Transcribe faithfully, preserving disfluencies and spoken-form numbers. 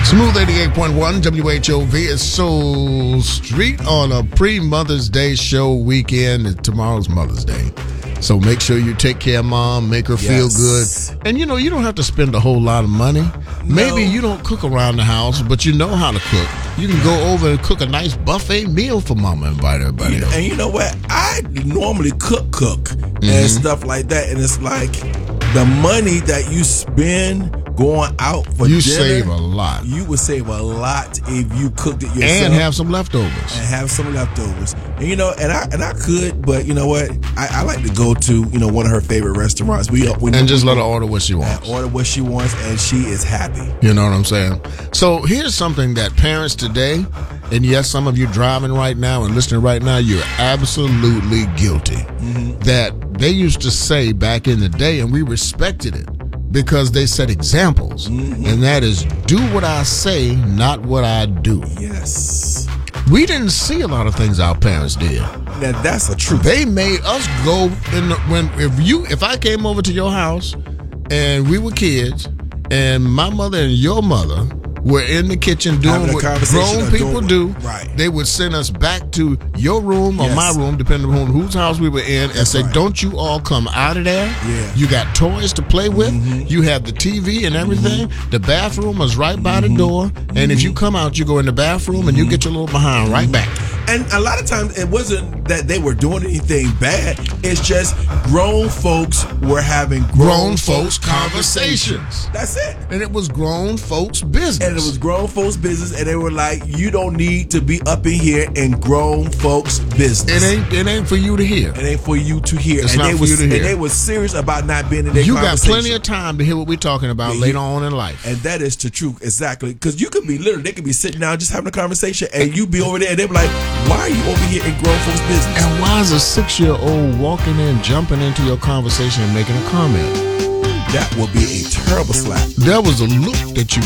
Smooth eighty-eight point one W H O V is Soul Street on a pre-Mother's Day show weekend. Tomorrow's Mother's Day. So make sure you take care of Mom, make her yes. feel good. And, you know, you don't have to spend a whole lot of money. No. Maybe you don't cook around the house, but you know how to cook. You can go over and cook a nice buffet meal for Mama and invite everybody you know, over. And you know what? I normally cook, cook mm-hmm. and stuff like that. And it's like the money that you spend going out for you dinner, save a lot. You would save a lot if you cooked it yourself and have some leftovers. And have some leftovers. And you know, and I and I could, but you know what? I, I like to go to you know one of her favorite restaurants. We, we and just let her order what she wants. Order what she wants, and she is happy. You know what I'm saying? So here's something that parents today, and yes, some of you driving right now and listening right now, you're absolutely guilty. Mm-hmm. That they used to say back in the day, and we respected it. Because they set examples, mm-hmm. and that is do what I say, not what I do. Yes. We didn't see a lot of things our parents did. Now that's the truth. They made us go in the, when if you if I came over to your house and we were kids and my mother and your mother were in the kitchen doing what grown people do, right. they would send us back to your room or yes. my room, depending on whose house we were in, That's and say, right. don't you all come out of there. Yeah. You got toys to play with. Mm-hmm. You have the T V and everything. Mm-hmm. The bathroom is right by mm-hmm. the door. And mm-hmm. if you come out, you go in the bathroom mm-hmm. and you get your little behind right back. And a lot of times it wasn't that they were doing anything bad. It's just grown folks were having grown, grown folks, folks conversations. conversations. That's it. And it was grown folks' business. And it was grown folks' business. And they were like, you don't need to be up in here in grown folks' business. It ain't it ain't for you to hear. It ain't for you to hear. It's and not they for was, you to hear. And they were serious about not being in their you conversation. You got plenty of time to hear what we're talking about yeah, later on in life. And that is the truth. Exactly. Because you could be literally, they could be sitting down just having a conversation and you be over there and they be like, why are you over here in grown folks' business? And why is a six-year-old walking in, jumping into your conversation and making a comment? That would be a terrible slap. There was a look that you